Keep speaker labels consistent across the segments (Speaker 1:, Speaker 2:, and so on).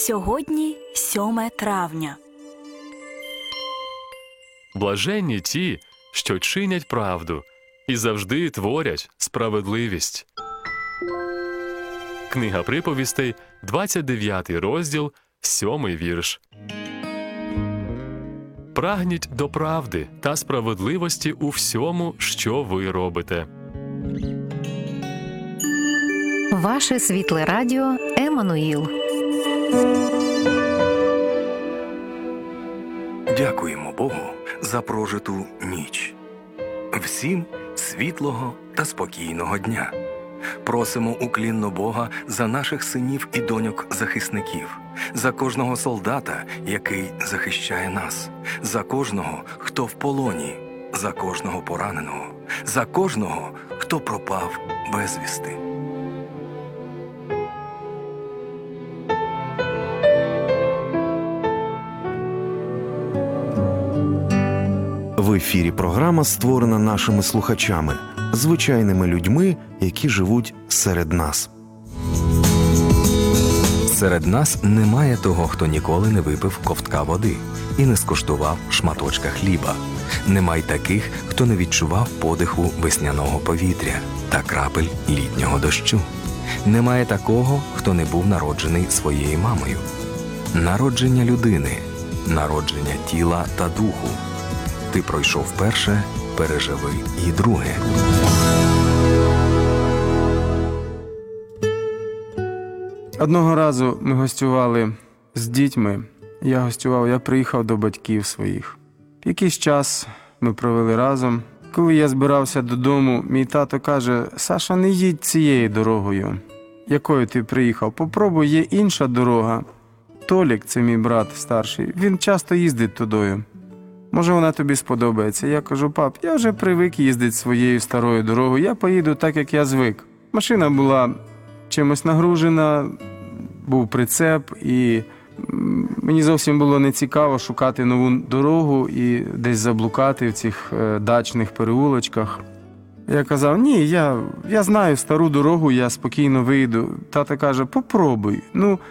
Speaker 1: Сьогодні 7 травня.
Speaker 2: Блаженні ті, що чинять правду і завжди творять справедливість. Книга приповістей, 29 розділ, 7 вірш. Прагніть до правди та справедливості у всьому, що ви робите.
Speaker 3: Ваше світле радіо Еммануїл.
Speaker 4: Дякуємо Богу за прожиту ніч. Всім світлого та спокійного дня. Просимо уклінно Бога за наших синів і доньок-захисників, за кожного солдата, який захищає нас, за кожного, хто в полоні, за кожного пораненого, за кожного, хто пропав безвісти.
Speaker 5: В ефірі програма створена нашими слухачами, звичайними людьми, які живуть серед нас.
Speaker 4: Серед нас немає того, хто ніколи не випив ковтка води і не скуштував шматочка хліба. Немає таких, хто не відчував подиху весняного повітря та крапель літнього дощу. Немає такого, хто не був народжений своєю мамою. Народження людини, народження тіла та духу. Ти пройшов перше, переживи і друге.
Speaker 6: Одного разу ми гостювали з дітьми. Я приїхав до батьків своїх. Якийсь час ми провели разом. Коли я збирався додому, мій тато каже: «Саша, не їдь цією дорогою, якою ти приїхав. Попробуй, є інша дорога. Толік, це мій брат старший, він часто їздить тудою. Може, вона тобі сподобається». Я кажу: «Пап, я вже привик їздити своєю старою дорогою, я поїду так, як я звик». Машина була чимось нагружена, був прицеп, і мені зовсім було нецікаво шукати нову дорогу і десь заблукати в цих дачних переулочках. Я казав: «Ні, я знаю стару дорогу, я спокійно вийду». Тато каже: «Попробуй».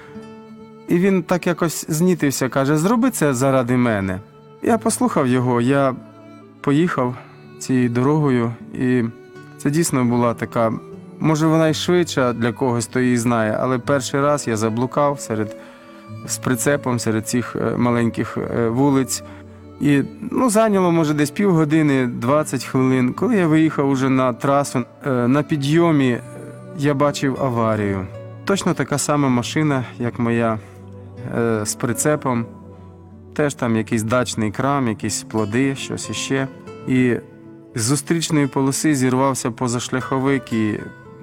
Speaker 6: І він так якось знітився, каже: «Зроби це заради мене». Я послухав його, я поїхав цією дорогою, і це дійсно була така, може вона й швидша для когось, хто її знає, але перший раз я заблукав з прицепом серед цих маленьких вулиць. І зайняло, може, десь півгодини, 20 хвилин. Коли я виїхав уже на трасу, на підйомі я бачив аварію. Точно така сама машина, як моя, з прицепом. Теж там якийсь дачний крам, якісь плоди, щось іще. І з зустрічної полоси зірвався позашляховик і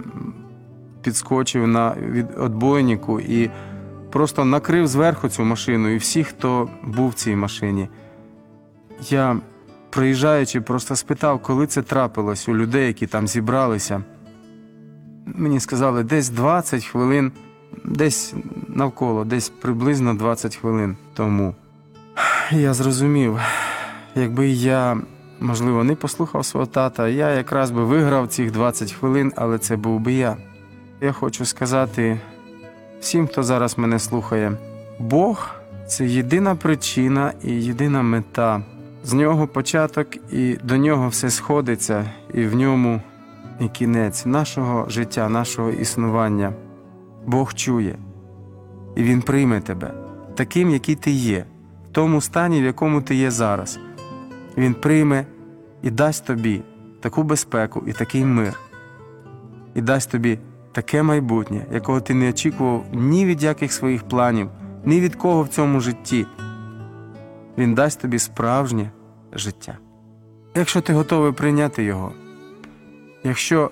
Speaker 6: підскочив на відбойнику і просто накрив зверху цю машину і всіх, хто був в цій машині. Я, проїжджаючи, просто спитав, коли це трапилось у людей, які там зібралися. Мені сказали, десь 20 хвилин, десь навколо, десь приблизно 20 хвилин тому. Я зрозумів, якби я, можливо, не послухав свого тата, я якраз би виграв цих 20 хвилин, але це був би я. Я хочу сказати всім, хто зараз мене слухає, Бог – це єдина причина і єдина мета. З нього початок і до нього все сходиться, і в ньому і кінець нашого життя, нашого існування. Бог чує, і Він прийме тебе таким, який ти є, в тому стані, в якому ти є зараз. Він прийме і дасть тобі таку безпеку і такий мир, і дасть тобі таке майбутнє, якого ти не очікував ні від яких своїх планів, ні від кого в цьому житті. Він дасть тобі справжнє життя. Якщо ти готовий прийняти його, якщо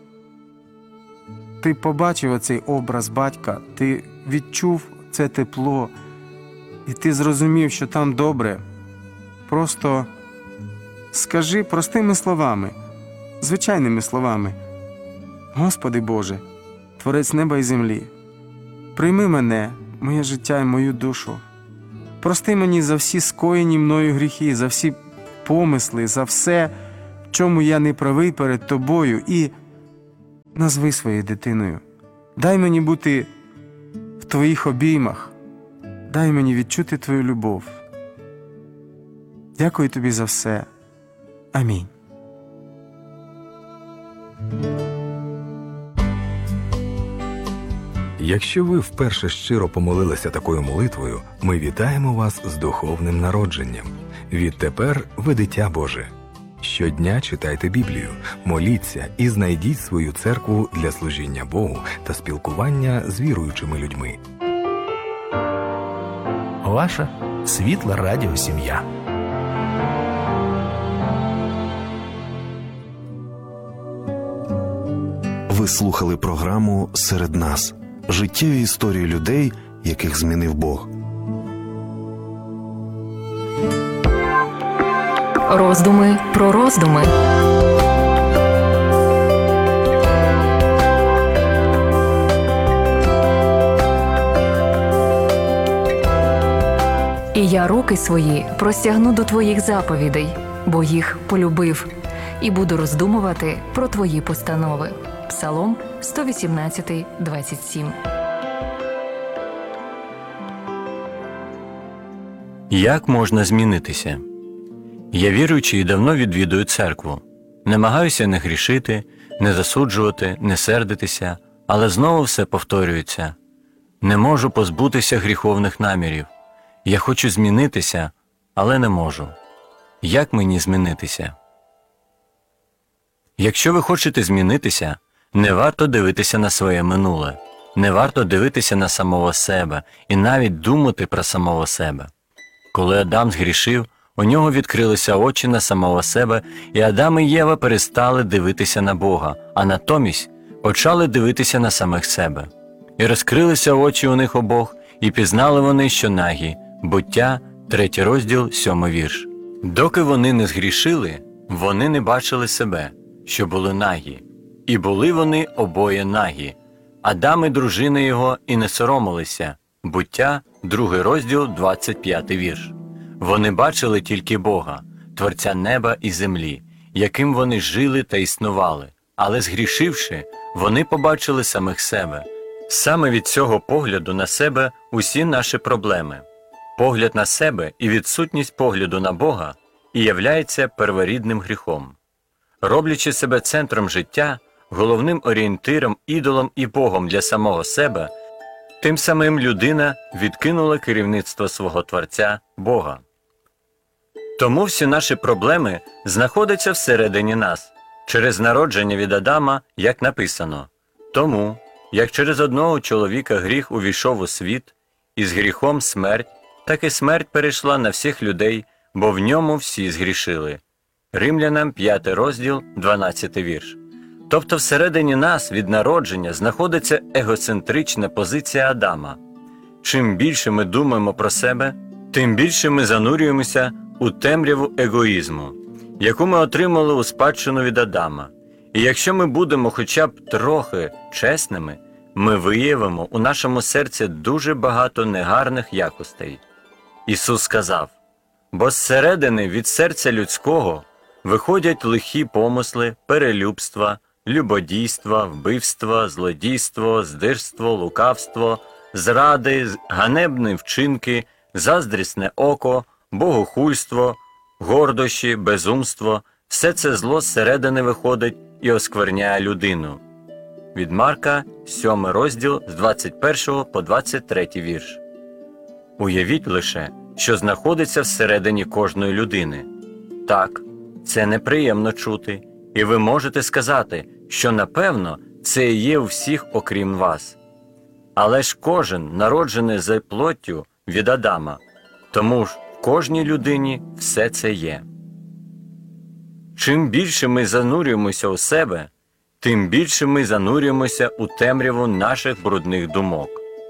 Speaker 6: ти побачив оцей образ батька, ти відчув це тепло, і ти зрозумів, що там добре, просто скажи простими словами, звичайними словами: «Господи Боже, Творець неба і землі, прийми мене, моє життя і мою душу. Прости мені за всі скоєні мною гріхи, за всі помисли, за все, в чому я не правий перед Тобою, і назви своєю дитиною. Дай мені бути в Твоїх обіймах, дай мені відчути Твою любов. Дякую Тобі за все. Амінь.
Speaker 4: Якщо ви вперше щиро помолилися такою молитвою, ми вітаємо вас з духовним народженням. Відтепер ви дитя Боже. Щодня читайте Біблію, моліться і знайдіть свою церкву для служіння Богу та спілкування з віруючими людьми.
Speaker 7: Ваша світла радіосім'я.
Speaker 5: Ви слухали програму «Серед нас» – життєві історії людей, яких змінив Бог.
Speaker 3: Роздуми про роздуми. І я руки свої простягну до твоїх заповідей, бо їх полюбив, і буду роздумувати про твої постанови. Псалом 118, 27.
Speaker 8: Як можна змінитися? Я віруючий і давно відвідую церкву. Намагаюся не грішити, не засуджувати, не сердитися, але знову все повторюється. Не можу позбутися гріховних намірів. Я хочу змінитися, але не можу. Як мені змінитися? Якщо ви хочете змінитися, не варто дивитися на своє минуле, не варто дивитися на самого себе і навіть думати про самого себе. Коли Адам згрішив, у нього відкрилися очі на самого себе, і Адам і Єва перестали дивитися на Бога, а натомість почали дивитися на самих себе. І розкрилися очі у них обох, і пізнали вони, що нагі. Буття, 3 розділ, 7 вірш. Доки вони не згрішили, вони не бачили себе, що були нагі. І були вони обоє нагі. Адам і дружина його і не соромилися. Буття, 2 розділ, 25 вірш. Вони бачили тільки Бога, Творця неба і землі, яким вони жили та існували. Але згрішивши, вони побачили самих себе. Саме від цього погляду на себе усі наші проблеми. Погляд на себе і відсутність погляду на Бога і являється перворідним гріхом. Роблячи себе центром життя, головним орієнтиром, ідолом і Богом для самого себе, тим самим людина відкинула керівництво свого Творця Бога. Тому всі наші проблеми знаходяться всередині нас, через народження від Адама, як написано. Тому, як через одного чоловіка гріх увійшов у світ, і з гріхом смерть, так і смерть перейшла на всіх людей, бо в ньому всі згрішили. Римлянам 5 розділ, 12 вірш. Тобто всередині нас від народження знаходиться егоцентрична позиція Адама. Чим більше ми думаємо про себе, тим більше ми занурюємося у темряву егоїзму, яку ми отримали у спадщину від Адама. І якщо ми будемо хоча б трохи чесними, ми виявимо у нашому серці дуже багато негарних якостей. Ісус сказав: «Бо зсередини від серця людського виходять лихі помисли, перелюбства, любодійства, вбивства, злодійство, здирство, лукавство, зради, ганебні вчинки, заздрісне око, богохульство, гордощі, безумство – все це зло зсередини виходить і оскверняє людину». Від Марка, 7 розділ, з 21 по 23 вірш. Уявіть лише, що знаходиться всередині кожної людини. Так, це неприємно чути, і ви можете сказати, що, напевно, це і є у всіх, окрім вас. Але ж кожен народжений за плоттю від Адама, тому ж в кожній людині все це є. Чим більше ми занурюємося у себе, тим більше ми занурюємося у темряву наших брудних думок.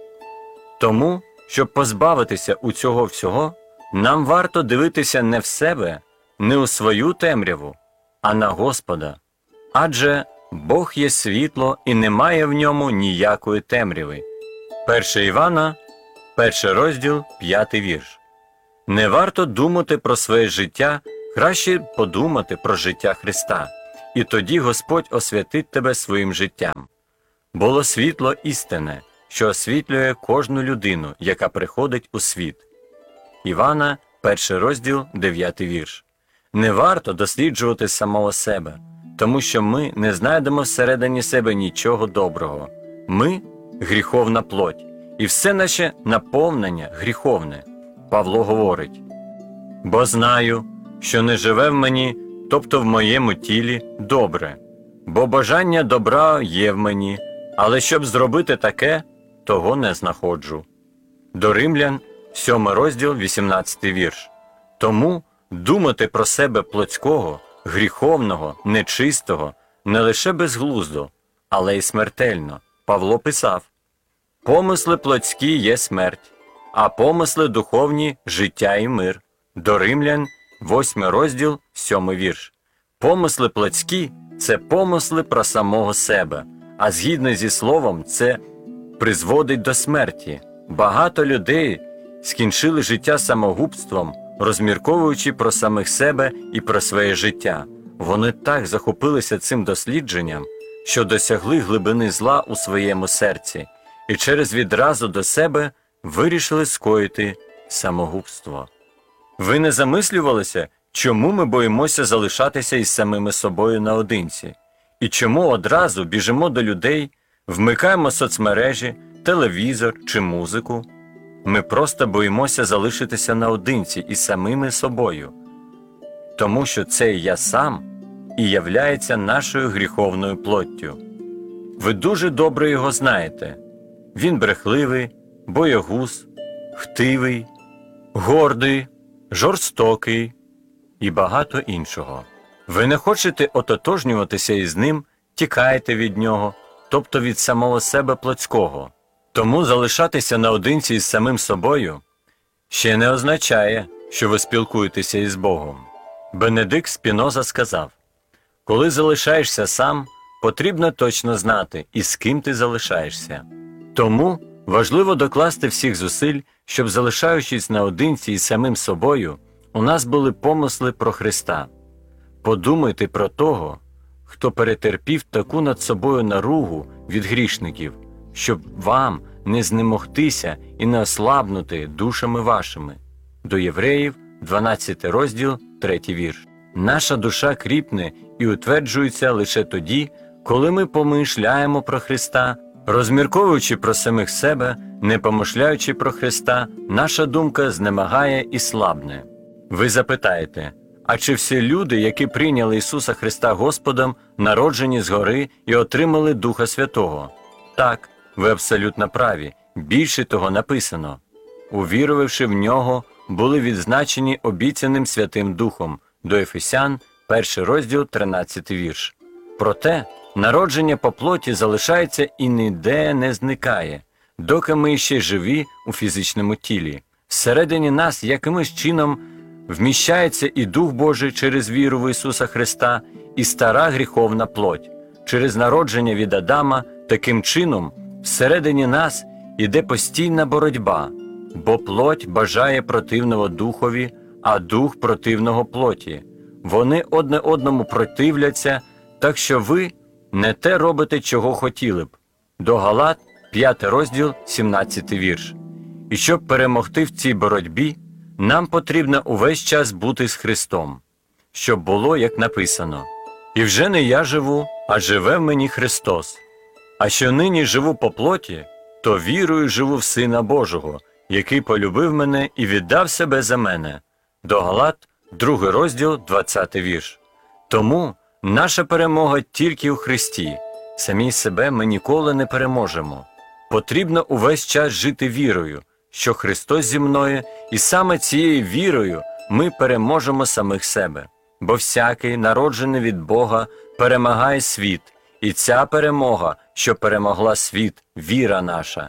Speaker 8: Тому, щоб позбавитися у цього всього, нам варто дивитися не в себе, не у свою темряву, а на Господа. Адже Бог є світло і немає в ньому ніякої темряви. 1 Івана, 1 розділ, 5 вірш. Не варто думати про своє життя, краще подумати про життя Христа. І тоді Господь освятить тебе своїм життям. Було світло істинне, що освітлює кожну людину, яка приходить у світ. Івана, 1 розділ, 9 вірш. Не варто досліджувати самого себе, тому що ми не знайдемо всередині себе нічого доброго. Ми – гріховна плоть, і все наше наповнення гріховне. Павло говорить: «Бо знаю, що не живе в мені, тобто в моєму тілі, добре, бо бажання добра є в мені, але щоб зробити таке, того не знаходжу». До Римлян, 7 розділ, 18 вірш. Тому думати про себе плотського, гріховного, нечистого не лише безглуздо, але й смертельно. Павло писав: «Помисли плотські є смерть, а помисли духовні – життя і мир». До Римлян, 8 розділ, 7 вірш. Помисли плотські – це помисли про самого себе, а згідно зі словом це призводить до смерті. Багато людей скінчили життя самогубством, розмірковуючи про самих себе і про своє життя. Вони так захопилися цим дослідженням, що досягли глибини зла у своєму серці і через відразу до себе вирішили скоїти самогубство. Ви не замислювалися, чому ми боїмося залишатися із самими собою наодинці? І чому одразу біжимо до людей, вмикаємо соцмережі, телевізор чи музику? Ми просто боїмося залишитися наодинці із самими собою, тому що цей «я сам» і являється нашою гріховною плоттю. Ви дуже добре його знаєте. Він брехливий, боягуз, хтивий, гордий, жорстокий і багато іншого. Ви не хочете ототожнюватися із ним, тікаєте від нього, тобто від самого себе плотського. Тому залишатися наодинці із самим собою ще не означає, що ви спілкуєтеся із Богом. Бенедикт Спіноза сказав: «Коли залишаєшся сам, потрібно точно знати, із ким ти залишаєшся». Тому важливо докласти всіх зусиль, щоб, залишаючись наодинці із самим собою, у нас були помисли про Христа. Подумайте про того, хто перетерпів таку над собою наругу від грішників, щоб вам не знемогтися і не ослабнути душами вашими. До Євреїв, 12 розділ, 3 вірш. Наша душа кріпне і утверджується лише тоді, коли ми помишляємо про Христа. Розмірковуючи про самих себе, не помишляючи про Христа, наша думка знемагає і слабне. Ви запитаєте: а чи всі люди, які прийняли Ісуса Христа Господом, народжені згори і отримали Духа Святого? Так, ви абсолютно праві. Більше того написано: увірувавши в Нього, були відзначені обіцяним Святим Духом. До Ефесян, 1 розділ, 13 вірш. Проте, народження по плоті залишається і ніде не зникає, доки ми ще живі у фізичному тілі. Всередині нас якимось чином вміщається і Дух Божий через віру в Ісуса Христа, і стара гріховна плоть. Через народження від Адама таким чином всередині нас іде постійна боротьба, бо плоть бажає противного Духові, а Дух противного плоті. Вони одне одному противляться, так що ви не те робите, чого хотіли б. До Галат, 5 розділ, 17 вірш. І щоб перемогти в цій боротьбі, нам потрібно увесь час бути з Христом, щоб було, як написано: «І вже не я живу, а живе в мені Христос. А що нині живу по плоті, то вірою живу в Сина Божого, який полюбив мене і віддав себе за мене». До Галат, 2 розділ, 20 вірш. Тому наша перемога тільки у Христі. Самі себе ми ніколи не переможемо. Потрібно увесь час жити вірою, що Христос зі мною, і саме цією вірою ми переможемо самих себе. Бо всякий, народжений від Бога, перемагає світ, і ця перемога, що перемогла світ, віра наша.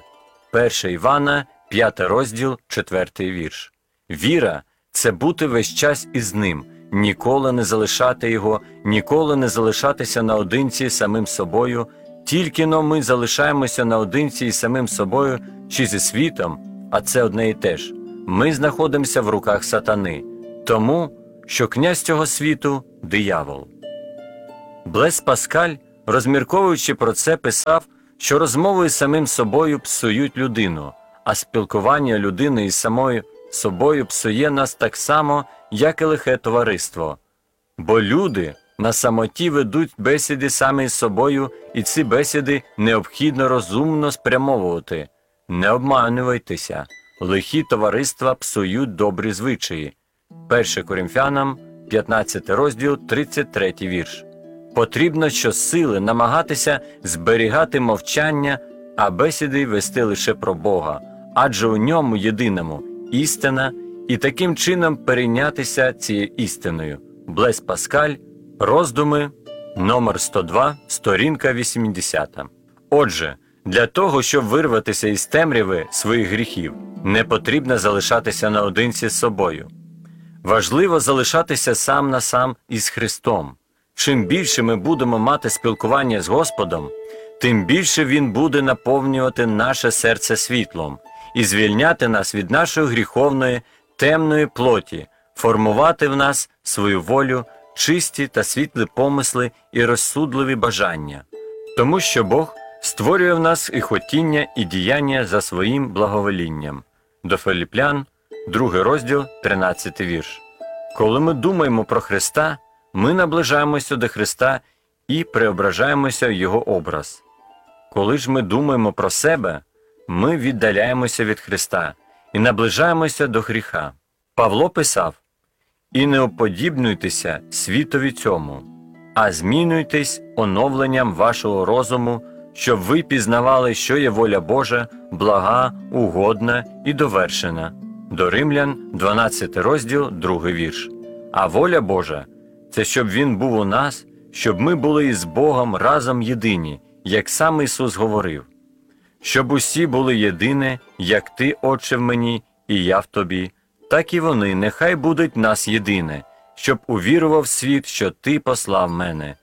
Speaker 8: 1 Івана, 5 розділ, 4 вірш. Віра – це бути весь час із Ним, ніколи не залишати Його, ніколи не залишатися наодинці з самим собою. Тільки-но ми залишаємося наодинці із самим собою чи зі світом, а це одне і те ж. Ми знаходимося в руках сатани, тому, що князь цього світу – диявол. Блез Паскаль, розмірковуючи про це, писав, що розмови з самим собою псують людину, а спілкування людини із самою собою псує нас так само, як і лихе товариство. Бо люди на самоті ведуть бесіди самі з собою, і ці бесіди необхідно розумно спрямовувати. Не обманювайтеся, лихі товариства псують добрі звичаї. 1 Коринфянам, 15 розділ, 33 вірш. Потрібно щосили намагатися зберігати мовчання, а бесіди вести лише про Бога, адже у ньому єдиному істина, і таким чином перейнятися цією істиною. Блез Паскаль, роздуми, номер 102, сторінка 80. Отже, для того, щоб вирватися із темряви своїх гріхів, не потрібно залишатися наодинці з собою. Важливо залишатися сам на сам із Христом. Чим більше ми будемо мати спілкування з Господом, тим більше Він буде наповнювати наше серце світлом і звільняти нас від нашої гріховної, темної плоті, формувати в нас свою волю, чисті та світлі помисли і розсудливі бажання. Тому що Бог створює в нас і хотіння, і діяння за своїм благоволінням. До Филип'ян, 2 розділ, 13 вірш. Коли ми думаємо про Христа, ми наближаємося до Христа і преображаємося в Його образ. Коли ж ми думаємо про себе, ми віддаляємося від Христа і наближаємося до гріха. Павло писав: «І не уподібнюйтеся світові цьому, а змінюйтесь оновленням вашого розуму, щоб ви пізнавали, що є воля Божа, блага, угодна і довершена». До Римлян, 12 розділ, 2 вірш. А воля Божа – це щоб Він був у нас, щоб ми були із Богом разом єдині, як сам Ісус говорив. Щоб усі були єдине, як Ти, Отче, в мені, і я в Тобі, так і вони нехай будуть нас єдине, щоб увірував світ, що Ти послав мене.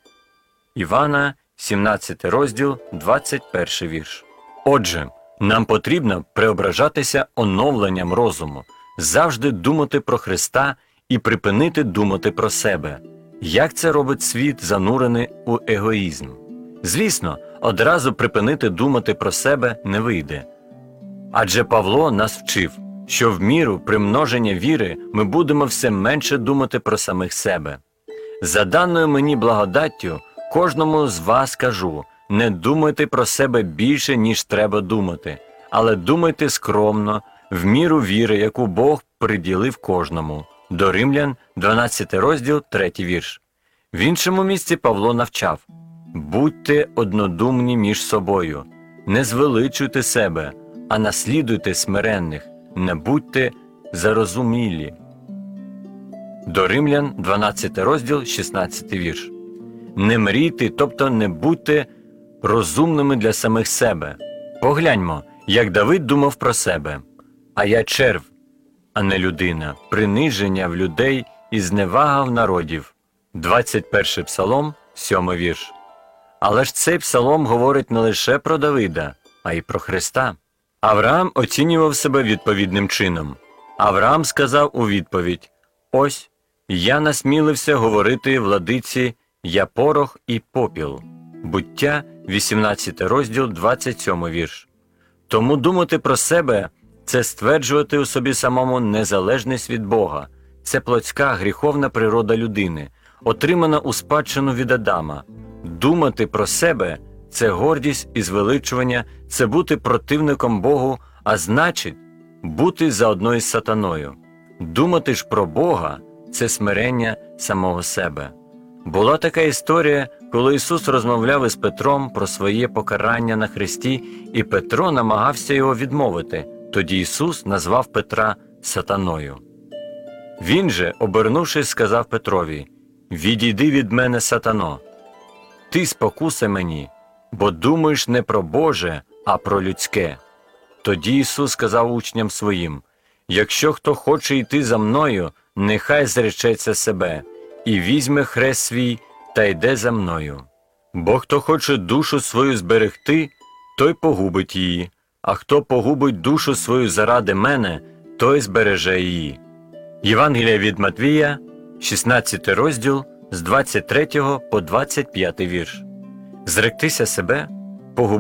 Speaker 8: Івана, 17 розділ, 21 вірш. Отже, нам потрібно преображатися оновленням розуму, завжди думати про Христа і припинити думати про себе. Як це робить світ, занурений у егоїзм? Звісно, одразу припинити думати про себе не вийде. Адже Павло нас вчив, що в міру примноження віри ми будемо все менше думати про самих себе. За даною мені благодаттю, кожному з вас кажу, не думайте про себе більше, ніж треба думати, але думайте скромно, в міру віри, яку Бог приділив кожному. До Римлян, 12 розділ, 3 вірш. В іншому місці Павло навчав: «Будьте однодумні між собою, не звеличуйте себе, а наслідуйте смиренних, не будьте зарозумілі». До Римлян, 12 розділ, 16 вірш. Не мрійте, тобто не будьте розумними для самих себе. Погляньмо, як Давид думав про себе. «А я черв, а не людина, приниження в людей і зневага в народів». 21 псалом, 7 вірш. Але ж цей псалом говорить не лише про Давида, а й про Христа. Авраам оцінював себе відповідним чином. Авраам сказав у відповідь: «Ось, я насмілився говорити владиці, я порох і попіл». Буття, 18 розділ, 27 вірш. Тому думати про себе – це стверджувати у собі самому незалежність від Бога. Це плотська гріховна природа людини, отримана у спадщину від Адама. Думати про себе – це гордість і звеличування, це бути противником Богу, а значить, бути заодно із сатаною. Думати ж про Бога – це смирення самого себе. Була така історія, коли Ісус розмовляв із Петром про своє покарання на хресті, і Петро намагався його відмовити. Тоді Ісус назвав Петра сатаною. Він же, обернувшись, сказав Петрові: «Відійди від мене, сатано! Ти спокуса мені, бо думаєш не про Боже, а про людське». Тоді Ісус сказав учням своїм: «Якщо хто хоче йти за мною, нехай зречеться себе, і візьме хрест свій, та йде за мною. Бо хто хоче душу свою зберегти, той погубить її, а хто погубить душу свою заради мене, той збереже її». Євангелія від Матвія, 16 розділ, з 23 по 25 вірш. Зректися себе